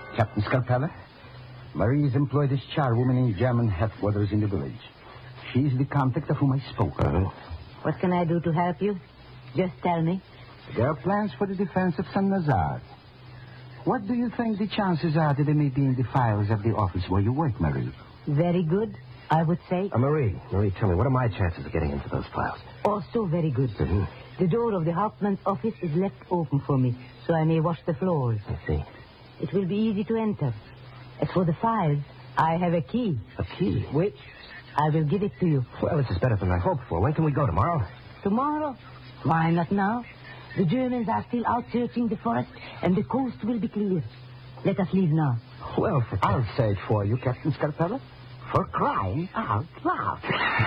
Captain Scarpella, Marie is employed as charwoman in German headquarters in the village. She's the contact of whom I spoke. What can I do to help you? Just tell me. There are plans for the defense of Saint-Lazare. What do you think the chances are that they may be in the files of the office where you work, Marie? Very good, I would say. Marie, tell me, what are my chances of getting into those files? Also very good. Mm-hmm. The door of the Hauptmann's office is left open for me, so I may wash the floors. I see. It will be easy to enter. As for the files, I have a key. A key? Which I will give it to you. Well, this is better than I hoped for. When can we go, tomorrow? Tomorrow? Why not now? The Germans are still out searching the forest, and the coast will be clear. Let us leave now. Well, I'll say it for you, Captain Scarpella. For crying out loud.